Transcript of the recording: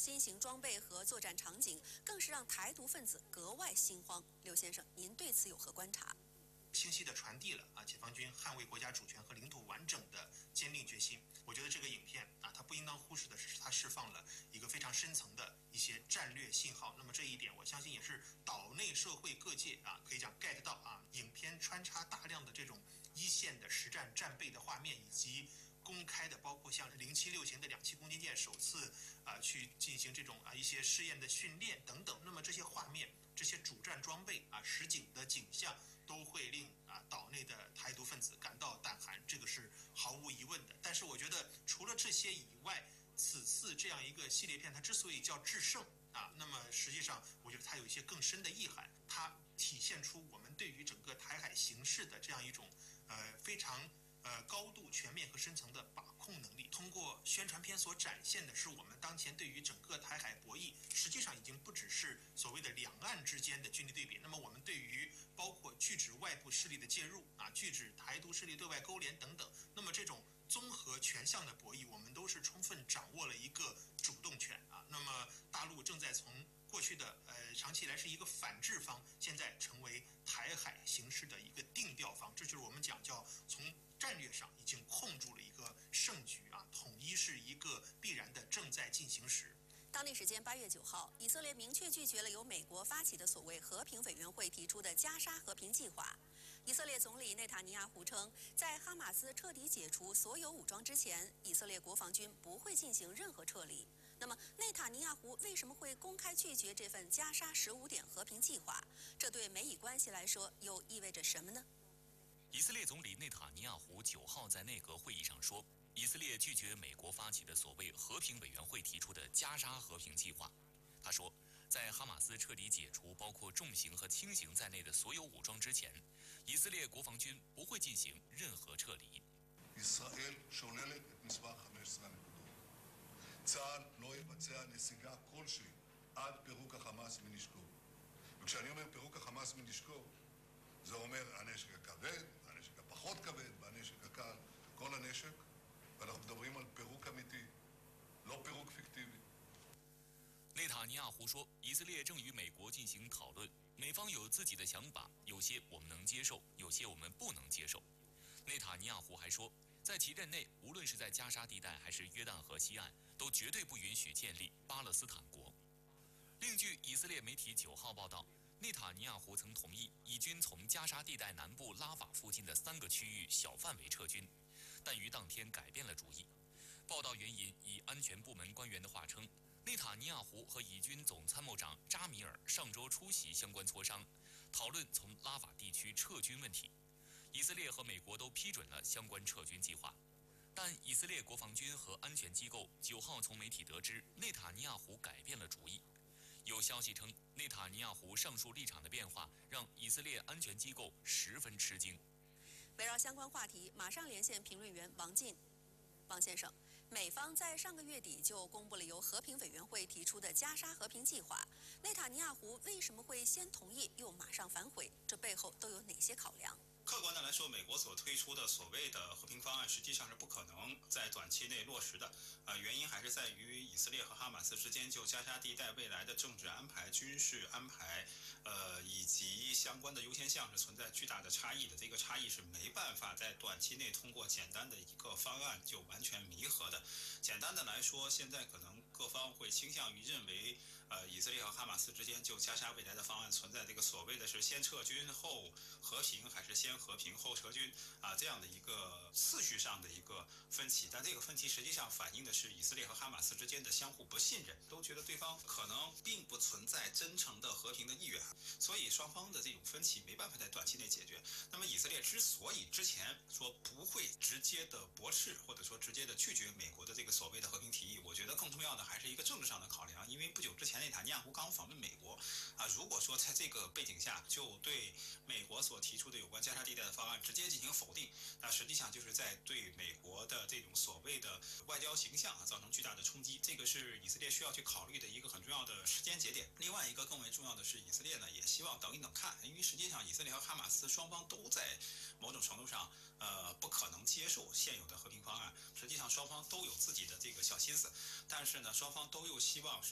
新型装备和作战场景，更是让台独分子格外心慌。刘先生，您对此有何观察？ 清晰地传递了解放军捍卫国家主权和领土完整的坚定决心。我觉得这个影片它不应当忽视的是，它释放了一个非常深层的一些战略信号。那么这一点，我相信也是岛内社会各界可以讲 get 到影片穿插大量的这种一线的实战战备的画面，以及公开的，包括像076型的2栖攻击舰首次去进行这种一些试验的训练等等。那么这些画面、这些主战装备实景的景象，都会令岛内的台独分子感到胆寒，这个是毫无疑问的。但是我觉得除了这些以外，此次这样一个系列片，它之所以叫制胜那么实际上我觉得它有一些更深的意涵，它体现出我们对于整个台海形势的这样一种非常高度全面和深层的把控能力。通过宣传片所展现的是我们当前对于整个台海博弈，实际上已经不只是所谓的两岸之间的军力对比，那么我们对于包括拒止外部势力的介入拒止台独势力对外勾连等等，那么这种综合全向的博弈，我们都是充分掌握了一个主动权那么大陆正在从过去的长期以来是一个反制方，现在成为台海形势的一个定调方，这就是我们讲叫从战略上已经控住了一个胜局统一是一个必然的正在进行时。 当地时间8月9号，以色列明确拒绝了由美国发起的所谓和平委员会提出的加沙和平计划。以色列总理内塔尼亚胡称，在哈马斯彻底解除所有武装之前，以色列国防军不会进行任何撤离。那么，内塔尼亚胡为什么会公开拒绝这份加沙15点和平计划？这对美以关系来说又意味着什么呢？ 以色列总理内塔尼亚胡9号在内阁会议上说，以色列拒绝美国发起的所谓和平委员会提出的加沙和平计划。他说，在哈马斯彻底解除包括重型和轻型在内的所有武装之前，以色列国防军不会进行任何撤离。 ישראל שוללת את מספר 15 הנקודות. צה"ל לא יבצע נסיגה כלשהי עד פירוק החמאס מנשקו. וכשאני אומר פירוק החמאס מנשקו, זה אומר הנשק הכבד, הנשק הפחות כבד, והנשק הקל, כל הנשק, ואנחנו מדברים על פירוק אמיתי, לא פירוק פיקטיבי. 内塔尼亚胡说，以色列正与美国进行讨论，美方有自己的想法，有些我们能接受，有些我们不能接受。内塔尼亚胡还说，在其任内，无论是在加沙地带还是约旦河西岸，都绝对不允许建立巴勒斯坦国。另据以色列媒体9号报道，内塔尼亚胡曾同意以军从加沙地带南部拉法附近的3个区域小范围撤军，但于当天改变了主意。报道援引以安全部门官员的话称，内塔尼亚胡和以军总参谋长扎米尔上周出席相关磋商，讨论从拉法地区撤军问题。以色列和美国都批准了相关撤军计划，但以色列国防军和安全机构9号从媒体得知，内塔尼亚胡改变了主意。有消息称，内塔尼亚胡上述立场的变化让以色列安全机构十分吃惊。 围绕相关话题，马上连线评论员王进。王先生，美方在上个月底就公布了由和平委员会提出的加沙和平计划，内塔尼亚胡为什么会先同意又马上反悔？这背后都有哪些考量？ 客观的来说，美国所推出的所谓的和平方案实际上是不可能在短期内落实的。原因还是在于以色列和哈马斯之间就加沙地带未来的政治安排、军事安排，以及相关的优先项是存在巨大的差异的。这个差异是没办法在短期内通过简单的一个方案就完全弥合的。简单的来说，现在可能各方会倾向于认为，以色列和哈马斯之间就加沙未来的方案存在这个所谓的是先撤军后和平，还是先和平后撤军这样的一个次序上的一个分歧。但这个分歧实际上反映的是以色列和哈马斯之间的相互不信任，都觉得对方可能并不存在真诚的和平的意愿，所以双方的这种分歧没办法在短期内解决。那么以色列之所以之前说不会直接的驳斥，或者说直接的拒绝美国的这个所谓的和平提议，我觉得更重要的还是一个政治上的考量。因为不久之前内塔尼亚胡刚访问美国如果说在这个背景下就对美国所提出的有关加沙地带的方案直接进行否定，那实际上就是在对美国的这种所谓的外交形象造成巨大的冲击。这个是以色列需要去考虑的一个很重要的时间节点。另外一个更为重要的是，以色列呢也希望等一等看，因为实际上以色列和哈马斯双方都在某种程度上不可能接受现有的和平方案，实际上双方都有自己的这个小心思，但是呢双方都又希望